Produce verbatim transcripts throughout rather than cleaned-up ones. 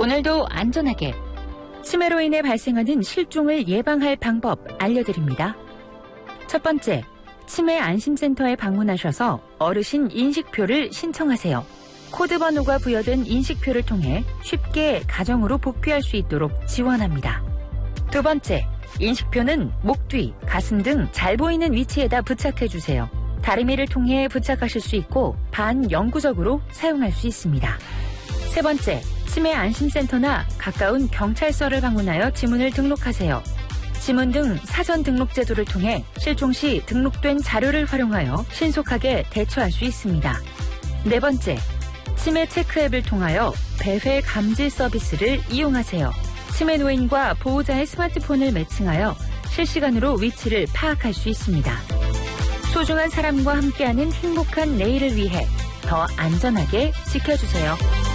오늘도 안전하게 치매로 인해 발생하는 실종을 예방할 방법 알려드립니다. 첫 번째, 치매 안심센터에 방문하셔서 어르신 인식표를 신청하세요. 코드 번호가 부여된 인식표를 통해 쉽게 가정으로 복귀할 수 있도록 지원합니다. 두 번째, 인식표는 목 뒤, 가슴 등 잘 보이는 위치에다 부착해주세요. 다리미를 통해 부착하실 수 있고 반영구적으로 사용할 수 있습니다. 세 번째, 치매 안심센터나 가까운 경찰서를 방문하여 지문을 등록하세요. 지문 등 사전 등록 제도를 통해 실종 시 등록된 자료를 활용하여 신속하게 대처할 수 있습니다. 네 번째, 치매 체크 앱을 통하여 배회 감지 서비스를 이용하세요. 치매 노인과 보호자의 스마트폰을 매칭하여 실시간으로 위치를 파악할 수 있습니다. 소중한 사람과 함께하는 행복한 내일을 위해 더 안전하게 지켜주세요.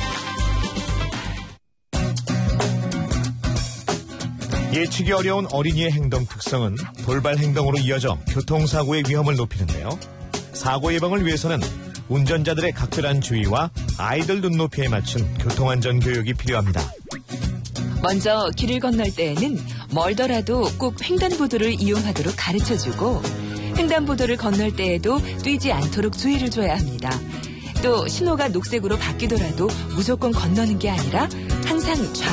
예측이 어려운 어린이의 행동 특성은 돌발 행동으로 이어져 교통사고의 위험을 높이는데요. 사고 예방을 위해서는 운전자들의 각별한 주의와 아이들 눈높이에 맞춘 교통안전 교육이 필요합니다. 먼저 길을 건널 때에는 멀더라도 꼭 횡단보도를 이용하도록 가르쳐주고 횡단보도를 건널 때에도 뛰지 않도록 주의를 줘야 합니다. 또 신호가 녹색으로 바뀌더라도 무조건 건너는 게 아니라 항상 좌